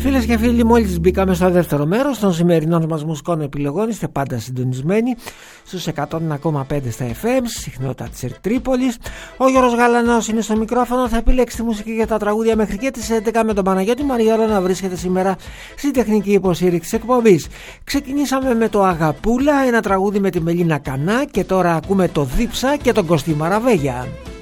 Φίλες και φίλοι, μόλις μπήκαμε στο δεύτερο μέρος των σημερινών μας μουσικών επιλογών. Είστε πάντα συντονισμένοι στους 101,5 στα FM, συχνότητα της Τρίπολης. Ο Γιώργος Γαλανός είναι στο μικρόφωνο. Θα επιλέξει τη μουσική για τα τραγούδια μέχρι και τις 11 με τον Παναγιώτη Μαριόλα να βρίσκεται σήμερα στη τεχνική υποστήριξη της εκπομπής. Ξεκινήσαμε με το Αγαπούλα, ένα τραγούδι με τη Μελίνα Κανά, και τώρα ακούμε το Δίψα και τον Κωστή Μαραβέγια.